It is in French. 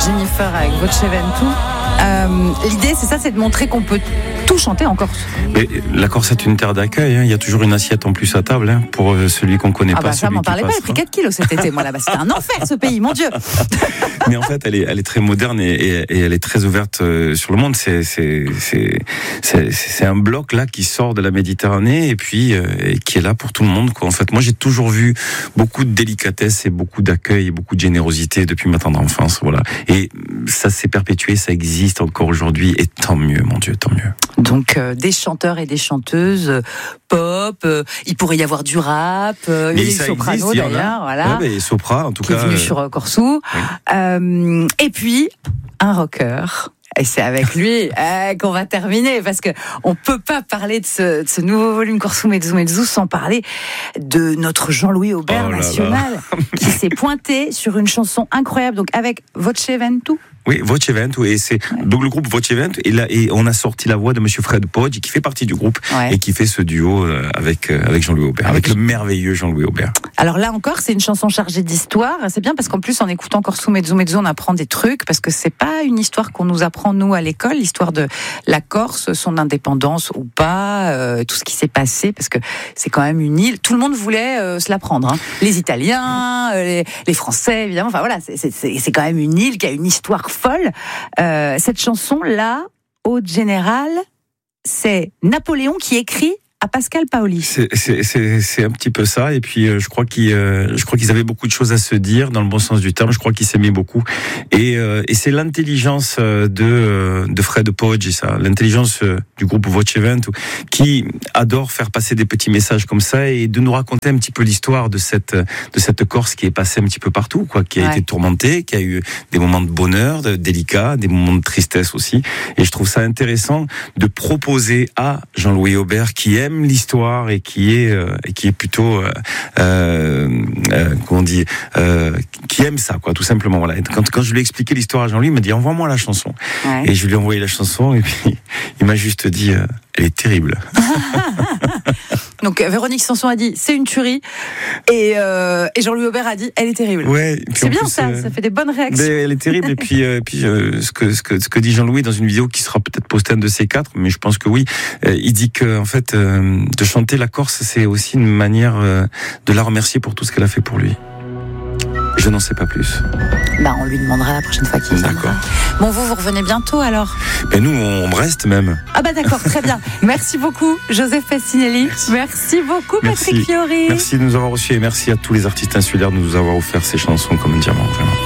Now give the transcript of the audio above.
Jennifer avec Voce Ventu. L'idée, c'est ça, c'est de montrer qu'on peut tout chanter en Corse. Mais la Corse est une terre d'accueil, hein. Il y a toujours une assiette en plus à table, hein, pour celui qu'on connaît pas. Ça, m'en parlait pas, j'ai pris 4 kilos cet été, moi là-bas. C'était un enfer ce pays, mon Dieu. Mais en fait, elle est très moderne et elle est très ouverte sur le monde. C'est un bloc là qui sort de la Méditerranée et puis et qui est là pour tout le monde, quoi. En fait, moi j'ai toujours vu beaucoup de délicatesse et beaucoup d'accueil et beaucoup de générosité depuis ma tendre enfance, voilà. Et ça s'est perpétué, ça existe encore aujourd'hui et tant mieux, mon Dieu, tant mieux. Donc des chanteurs et des chanteuses pop, il pourrait y avoir du rap, les sopranos d'ailleurs, voilà. Ouais, Sopra en tout qui cas. Qui est venu sur Corsou. Oui. Et puis un rocker. Et c'est avec lui qu'on va terminer, parce que on peut pas parler de ce nouveau volume Corsou Mezzo Mezzo sans parler de notre Jean-Louis Aubert national, qui s'est pointé sur une chanson incroyable, donc avec Voce Ventu. Oui, Voce Ventu, et c'est donc le groupe Voce Ventu, et on a sorti la voix de Monsieur Fred Poggi, qui fait partie du groupe, et qui fait ce duo avec Jean-Louis Aubert, avec le merveilleux Jean-Louis Aubert. Alors là encore, c'est une chanson chargée d'histoire. C'est bien parce qu'en plus, en écoutant Corsou Mezzo Mezzo, on apprend des trucs, parce que c'est pas une histoire qu'on nous apprend nous à l'école, l'histoire de la Corse, son indépendance ou pas, tout ce qui s'est passé, parce que c'est quand même une île. Tout le monde voulait se la prendre, hein. Les Italiens, les Français, évidemment. Enfin voilà, c'est quand même une île qui a une histoire folle. Cette chanson-là, au général, c'est Napoléon qui écrit à Pascal Paoli. C'est un petit peu ça, et puis je crois qu'ils avaient beaucoup de choses à se dire dans le bon sens du terme. Je crois qu'ils s'aimaient beaucoup, et c'est l'intelligence de Fred Poggi, ça, l'intelligence du groupe Voce Ventu, qui adore faire passer des petits messages comme ça et de nous raconter un petit peu l'histoire de cette Corse qui est passée un petit peu partout, quoi, qui a été tourmentée, qui a eu des moments de bonheur, délicats, des moments de tristesse aussi. Et je trouve ça intéressant de proposer à Jean-Louis Aubert, qui aime l'histoire et qui est plutôt qui aime ça, quoi, tout simplement, voilà. Et quand je lui ai expliqué l'histoire à Jean-Louis, il m'a dit envoie-moi la chanson, et je lui ai envoyé la chanson, et puis il m'a juste dit elle est terrible. Donc Véronique Sanson a dit c'est une tuerie, et Jean-Louis Aubert a dit elle est terrible. Ouais, c'est bien, ça fait des bonnes réactions. Elle est terrible, et puis ce que dit Jean-Louis dans une vidéo qui sera peut-être postée un de ces 4, mais je pense que oui, il dit que en fait de chanter la Corse, c'est aussi une manière de la remercier pour tout ce qu'elle a fait pour lui. Je n'en sais pas plus. On lui demandera la prochaine fois qu'il viendra. D'accord. Bon, vous revenez bientôt alors? Nous, on reste même. D'accord, très bien. Merci beaucoup, Joseph Fascinelli. Merci beaucoup, Patrick Fiori. Merci de nous avoir reçus, et merci à tous les artistes insulaires de nous avoir offert ces chansons comme un diamant, vraiment.